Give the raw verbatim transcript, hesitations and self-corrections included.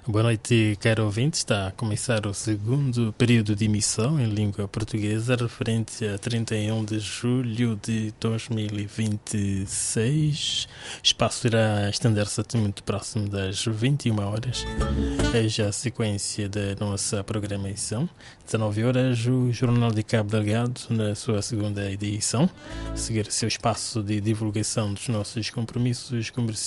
Boa noite, caro ouvinte. Está a começar o segundo período de emissão em língua portuguesa, referente a trinta e um de julho de dois mil e vinte e seis. O espaço irá estender-se até muito próximo das vinte e uma horas. É já a sequência da nossa programação. dezenove horas, o Jornal de Cabo Delgado, na sua segunda edição. A seguir seu espaço de divulgação dos nossos compromissos comerciais